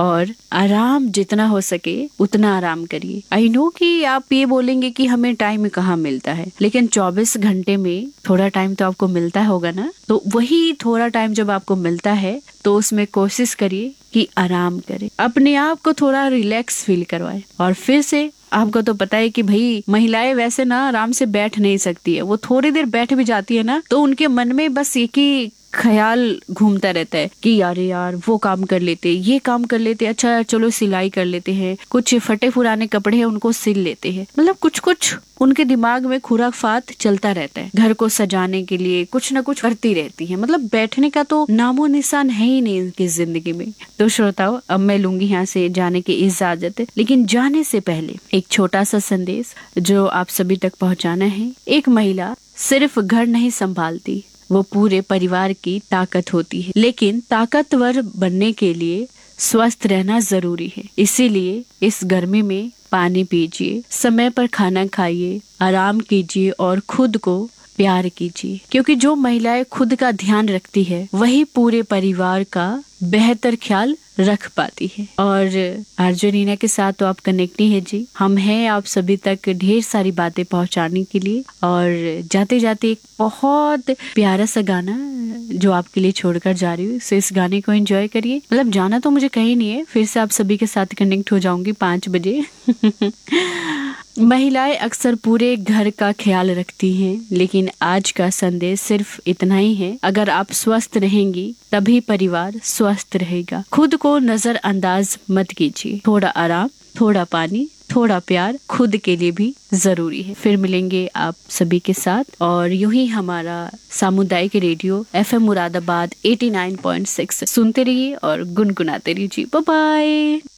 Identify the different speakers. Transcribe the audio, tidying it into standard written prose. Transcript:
Speaker 1: और आराम जितना हो सके उतना आराम करिए। आई नो कि आप ये बोलेंगे कि हमें टाइम कहाँ मिलता है, लेकिन 24 घंटे में थोड़ा टाइम तो आपको मिलता होगा ना। तो वही थोड़ा टाइम जब आपको मिलता है तो उसमें कोशिश करिए कि आराम करें, अपने आप को थोड़ा रिलैक्स फील करवाएं। और फिर से आपको तो पता है कि भाई महिलाएं वैसे ना आराम से बैठ नहीं सकती है, वो थोड़ी देर बैठ भी जाती है ना तो उनके मन में बस एक ही ख्याल घूमता रहता है कि अरे यार वो काम कर लेते, ये काम कर लेते, अच्छा चलो सिलाई कर लेते हैं, कुछ फटे पुराने कपड़े हैं उनको सिल लेते हैं। मतलब कुछ कुछ उनके दिमाग में खुराफात चलता रहता है, घर को सजाने के लिए कुछ ना कुछ करती रहती है। मतलब बैठने का तो नामो निशान है ही नहीं इनकी जिंदगी में। तो श्रोताओ, अब मैं लूंगी यहाँ से जाने की इजाजत, लेकिन जाने से पहले एक छोटा सा संदेश जो आप सभी तक पहुँचाना है। एक महिला सिर्फ घर नहीं संभालती, वो पूरे परिवार की ताकत होती है। लेकिन ताकतवर बनने के लिए स्वस्थ रहना जरूरी है। इसीलिए इस गर्मी में पानी पीजिए, समय पर खाना खाइए, आराम कीजिए और खुद को प्यार कीजिए। क्योंकि जो महिलाएं खुद का ध्यान रखती है वही पूरे परिवार का बेहतर ख्याल रख पाती है। और आरजे रीना के साथ तो आप कनेक्ट ही है जी। हम हैं आप सभी तक ढेर सारी बातें पहुंचाने के लिए। और जाते जाते एक बहुत प्यारा सा गाना जो आपके लिए छोड़कर जा रही हूँ, सो इस गाने को एंजॉय करिए। मतलब जाना तो मुझे कहीं नहीं है, फिर से आप सभी के साथ कनेक्ट हो जाऊंगी 5 बजे। महिलाएं अक्सर पूरे घर का ख्याल रखती हैं, लेकिन आज का संदेश सिर्फ इतना ही है, अगर आप स्वस्थ रहेंगी तभी परिवार स्वस्थ रहेगा। खुद को नजरअंदाज मत कीजिए। थोड़ा आराम, थोड़ा पानी, थोड़ा प्यार खुद के लिए भी जरूरी है। फिर मिलेंगे आप सभी के साथ और यूं ही हमारा सामुदायिक रेडियो FM मुरादाबाद 89.6 सुनते रहिए और गुनगुनाते रहिए जी। Bye bye.